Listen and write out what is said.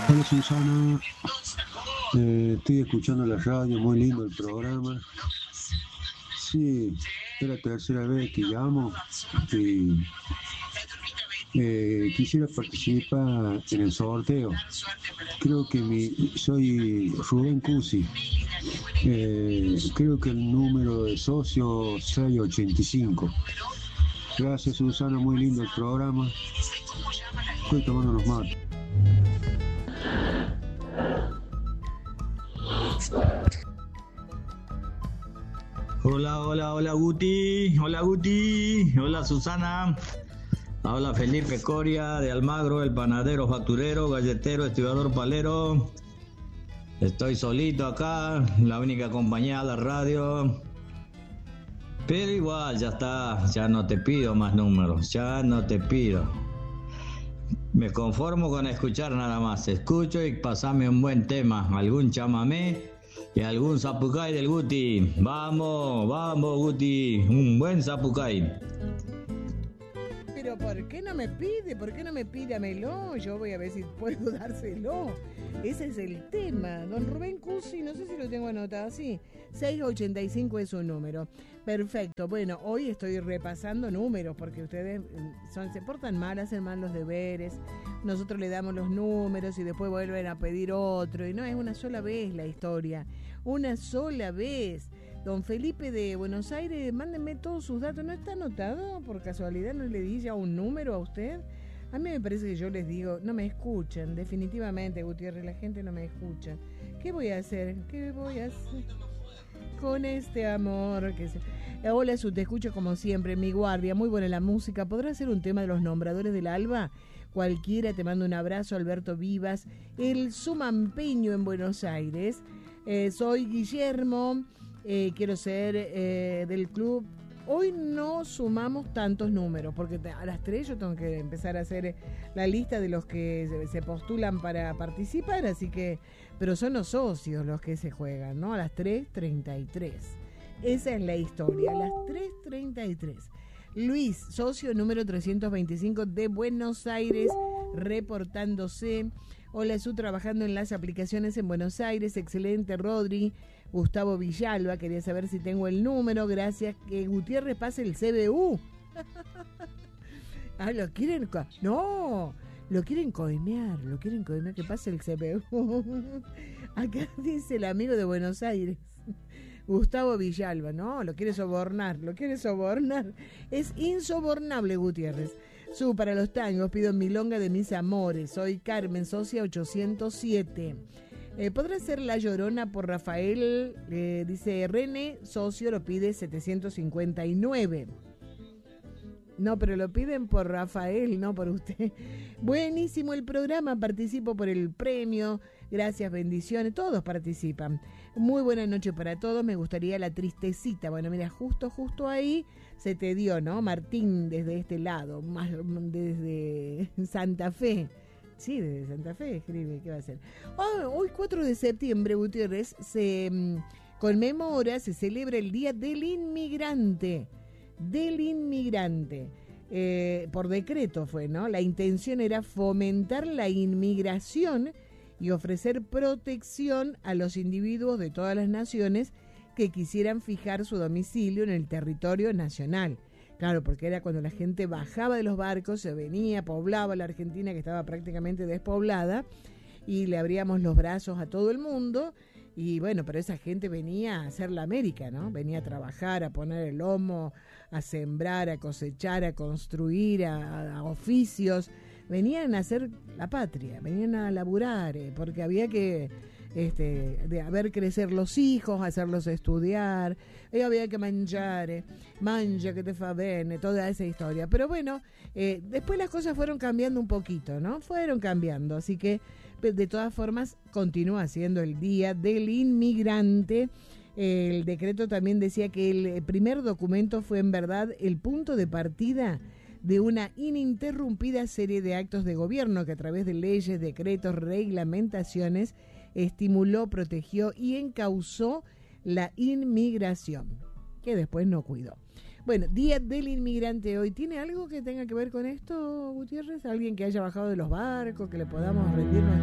Hola Susana, estoy escuchando la radio, muy lindo el programa. Sí, es la tercera vez que llamo y quisiera participar en el sorteo. Creo que soy Rubén Cusi. Creo que el número de socio 685. Gracias Susana, muy lindo el programa. Estoy tomando unos mates. Hola, hola, hola Guti, hola Guti, hola Susana, habla Felipe Coria de Almagro, el panadero, facturero, galletero, estibador, palero. Estoy solito acá, la única compañía de la radio, pero igual ya está, ya no te pido más números, ya no te pido. Me conformo con escuchar nada más, escucho y pasame un buen tema, algún chamamé y algún zapucay del Guti. Vamos, vamos Guti, un buen zapucay. Pero ¿por qué no me pide? ¿Por qué no me pídamelo? Yo voy a ver si puedo dárselo. Ese es el tema. Don Rubén Cusi, no sé si lo tengo anotado así. 685 es su número. Perfecto. Bueno, hoy estoy repasando números porque ustedes se portan mal, hacen mal los deberes. Nosotros le damos los números y después vuelven a pedir otro. Y no, es una sola vez la historia. Una sola vez. Don Felipe de Buenos Aires, mándenme todos sus datos. ¿No está anotado? ¿Por casualidad no le di ya un número a usted? A mí me parece que yo les digo, no me escuchan. Definitivamente, Gutiérrez, la gente no me escucha. ¿Qué voy a hacer? ¿Qué voy a hacer con este amor? Hola, te escucho como siempre, mi guardia. Muy buena la música. ¿Podrá ser un tema de los nombradores del Alba? Cualquiera, te mando un abrazo, Alberto Vivas. El Sumampeño en Buenos Aires. Soy Guillermo. Quiero ser del club. Hoy no sumamos tantos números porque a las 3 yo tengo que empezar a hacer la lista de los que se postulan para participar, así que, pero son los socios los que se juegan, ¿no? A las 3:33. Esa es la historia, a las 3:33. Luis, socio número 325 de Buenos Aires, reportándose. Hola, trabajando en las aplicaciones en Buenos Aires. Excelente, Rodri. Gustavo Villalba, quería saber si tengo el número. Gracias. Que Gutiérrez pase el CBU. Ah, ¿lo quieren? No, lo quieren coimear. Que pase el CBU. Acá dice el amigo de Buenos Aires. Gustavo Villalba, no, lo quiere sobornar. Es insobornable, Gutiérrez. Para los tangos pido milonga de mis amores. Soy Carmen, socia 807. ¿Podrá ser La Llorona por Rafael? Dice René, socio, lo pide 759. No, pero lo piden por Rafael, no por usted. Buenísimo el programa, participo por el premio. Gracias, bendiciones, todos participan. Muy buena noche para todos, me gustaría la tristecita. Bueno, mira, justo ahí se te dio, ¿no? Martín, desde este lado, más desde Santa Fe. Sí, desde Santa Fe escribe, ¿qué va a hacer? Hoy 4 de septiembre, Gutiérrez, se celebra el Día del Inmigrante. Por decreto fue, ¿no? La intención era fomentar la inmigración y ofrecer protección a los individuos de todas las naciones que quisieran fijar su domicilio en el territorio nacional. Claro, porque era cuando la gente bajaba de los barcos, se venía, poblaba la Argentina, que estaba prácticamente despoblada, y le abríamos los brazos a todo el mundo. Y bueno, pero esa gente venía a hacer la América, ¿no? Venía a trabajar, a poner el lomo, a sembrar, a cosechar, a construir, a oficios. Venían a hacer la patria, venían a laburar, porque había que de ver crecer los hijos, hacerlos estudiar, había que mangiare, mangia que te fa bene, toda esa historia. Pero bueno, después las cosas fueron cambiando un poquito, ¿no? Fueron cambiando, así que de todas formas continúa siendo el Día del Inmigrante. El decreto también decía que el primer documento fue en verdad el punto de partida de una ininterrumpida serie de actos de gobierno que a través de leyes, decretos, reglamentaciones estimuló, protegió y encauzó la inmigración, que después no cuidó. Bueno, Día del Inmigrante hoy. ¿Tiene algo que tenga que ver con esto, Gutiérrez? ¿Alguien que haya bajado de los barcos, que le podamos rendir